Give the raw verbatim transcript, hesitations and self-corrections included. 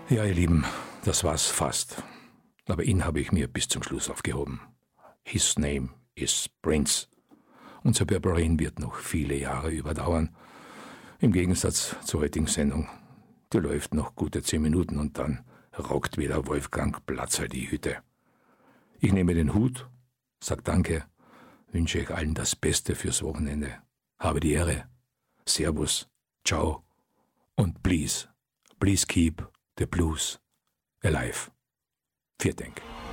Ja, ihr Lieben, das war's fast. Aber ihn habe ich mir bis zum Schluss aufgehoben. His name is Prince. Unser Berberin wird noch viele Jahre überdauern. Im Gegensatz zur heutigen Sendung. Die läuft noch gute zehn Minuten und dann rockt wieder Wolfgang Platzer die Hütte. Ich nehme den Hut, sag Danke, wünsche euch allen das Beste fürs Wochenende. Habe die Ehre. Servus, ciao und please, please keep the blues alive. Vielen Dank.